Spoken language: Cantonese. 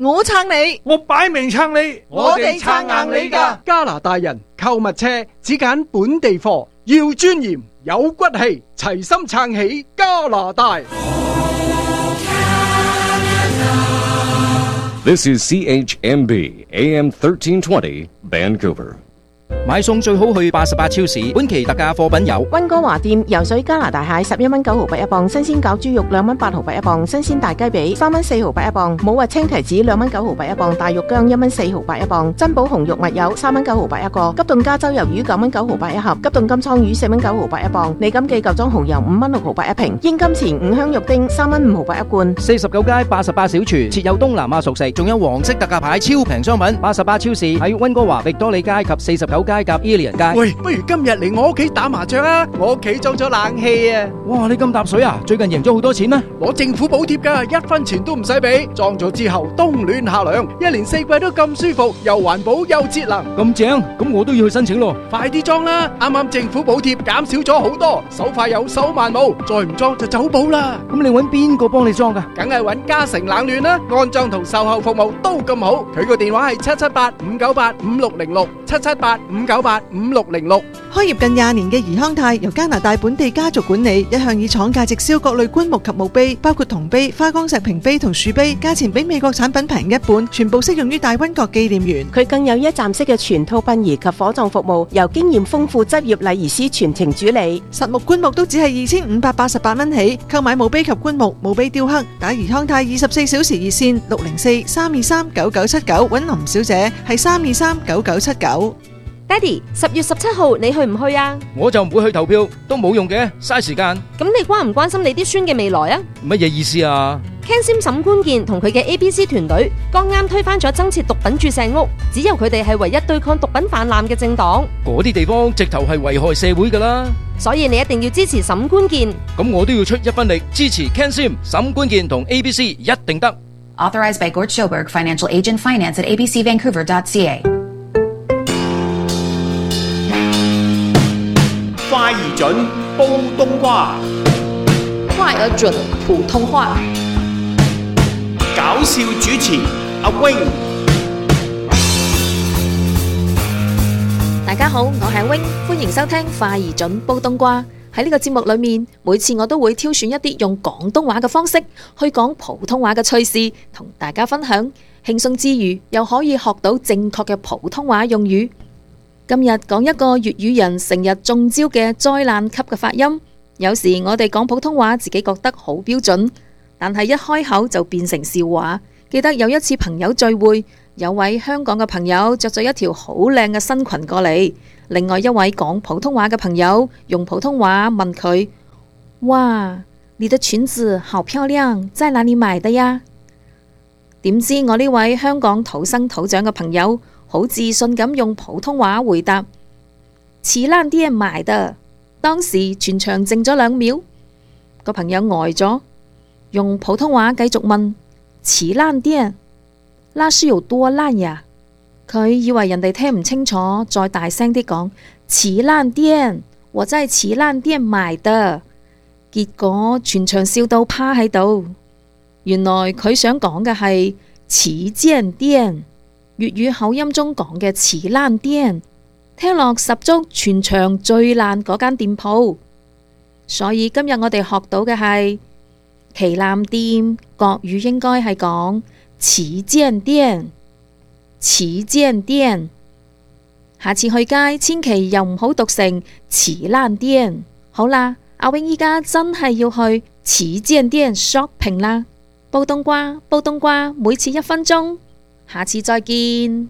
我撐你， 我擺明撐你， 我哋撐硬你㗎。 加拿大人購物車只揀本地貨，要尊嚴有骨氣，齊心撐起加拿大。 This is CHMB AM 1320 Vancouver。 買餸最好去88超市，本期特價貨品有溫哥華店游水加拿大蟹11蚊9毫8一磅，新鮮餃豬肉2蚊8毫8一磅，新鮮大雞髀3蚊4毫8一磅，冇核青提子2蚊9毫8一磅，大肉薑1蚊4毫8一磅，珍寶紅肉蜜柚3蚊9毫8一個，急凍加州魷魚9蚊9毫8一盒，急凍金槍魚4蚊9毫8一磅，李錦記舊裝蠔油5蚊6毫8一瓶，英金錢五香肉丁3蚊5毫8一罐。 49街88小廚設有東南亞熟食，仲有黃色特價牌超平商品。88超市喺溫哥華域多利街及49街及伊利人街。 喂，不如今日嚟我屋企打麻雀啊！我屋企裝咗冷氣啊！ 哇，你咁搭水啊？最近贏咗好多錢咩？ 攞政府補貼㗎，1分錢都唔使俾。裝咗之後冬暖夏涼，1年4季都咁舒服，又環保又節能。 咁正，咁我都要去申請咯。 快啲裝啦！啱啱政府補貼減少咗好多，手快有手慢冇，再唔裝就走寶啦。 咁你揾邊個幫你裝㗎？ 梗係揾嘉誠冷暖啦，安裝同售後服務都咁好。佢個電話係778-598-5606 778-598-5606。 開業近20年嘅怡康泰由加拿大本地家族管理，一向以廠價直銷各類棺木及墓碑，包括銅碑、花崗石瓶碑同樹碑，價錢比美國產品平一半，全部適用於大溫國紀念園。 佢更有一站式嘅全套殯儀及火葬服務，由經驗豐富執業禮儀師全程主理。 實木棺木都只係2588蚊起，購買墓碑及棺木、墓碑雕刻，打怡康泰24小時熱線604-323-9979，揾林小姐係323-9979。 爹哋，10月17號你去唔去啊？ 我就唔會去投票，都冇用嘅，嘥時間。 咁你關唔關心你啲孫嘅未來啊？ 乜嘢意思啊 ？Ken Sim 沈官健同佢嘅 ABC 團隊剛啱推翻咗增設毒品注射屋，只有佢哋係唯一對抗毒品泛濫嘅政黨。 嗰啲地方直頭係危害社會噶啦， 所以你一定要支持沈官健。 咁我都要出一分力支持 Ken Sim 沈官健同 ABC， 一定得。 Authorized by Gort Schoberg, Financial Agent Finance at abcvancouver.ca。 快而準，煲冬瓜。 快而準，普通話。 搞笑主持阿 Wing。 大家好，我係 Wing，歡迎收聽快而準煲冬瓜。喺呢個節目裏面，每次我都會挑選一啲用廣東話嘅方式去講普通話嘅趣事，同大家分享。輕鬆之餘，又可以學到正確嘅普通話用語。今日講一個粵語人成日中招嘅災難級嘅發音，有時我哋講普通話自己覺得好標準，但係一開口就變成笑話。記得有一次朋友聚會，有位香港嘅朋友着咗一條好靚嘅新裙過嚟，另外一位講普通話嘅朋友用普通話問佢：哇，你的裙子好漂亮，在哪裡買的呀？點知我呢位香港土生土長嘅朋友好自信咁用普通話回答：慈蘭店買的。當時全場靜咗2秒，個朋友呆咗，用普通話繼續問：慈蘭店，那是有多爛呀？佢以為人哋聽唔清楚，再大聲啲講：慈蘭店，我在慈蘭店買的。結果全場笑到趴喺度。原來佢想講嘅係慈賤店。粵語口音中講嘅慈蘭店，聽落十足全場最爛嗰間店鋪。所以今日我哋學到嘅係旗艦店，國語應該係講慈賤店，慈賤店。下次去街千祈又唔好讀成慈蘭店。好啦，阿永依家真係要去慈賤店 shopping 啦。煲冬瓜，煲冬瓜，每次1分鐘。下次再見。